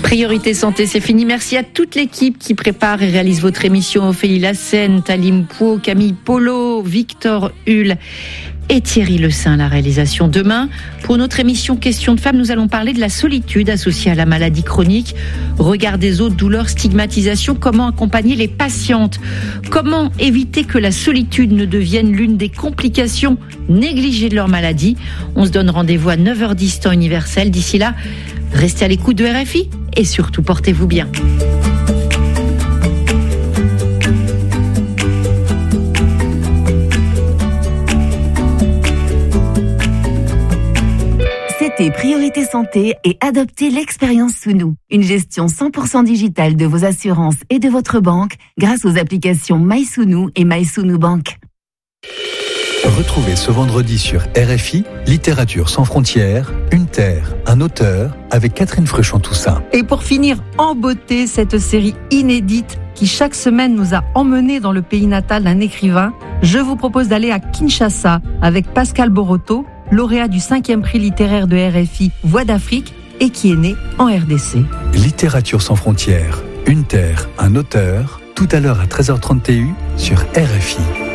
Priorité santé, c'est fini. Merci à toute l'équipe qui prépare et réalise votre émission. Ophélie Lassène, Talim Pau, Camille Polo, Victor Hull et Thierry Le Saint, la réalisation. Demain, pour notre émission Questions de femmes, nous allons parler de la solitude associée à la maladie chronique. Regard des autres, douleurs, stigmatisation, comment accompagner les patientes. Comment éviter que la solitude ne devienne l'une des complications négligées de leur maladie. On se donne rendez-vous à 9h10 temps universel. D'ici là, restez à l'écoute de RFI et surtout portez-vous bien. C'était Priorité Santé et adoptez l'expérience Sounou. Une gestion 100% digitale de vos assurances et de votre banque grâce aux applications MySounou et MySounou Bank. Retrouvez ce vendredi sur RFI, Littérature sans frontières, une terre, un auteur, avec Catherine Fruchon-Toussaint. Et pour finir en beauté, cette série inédite qui chaque semaine nous a emmenés dans le pays natal d'un écrivain, je vous propose d'aller à Kinshasa avec Pascal Boroto, lauréat du 5e prix littéraire de RFI Voix d'Afrique et qui est né en RDC. Littérature sans frontières, une terre, un auteur, tout à l'heure à 13h30 TU sur RFI.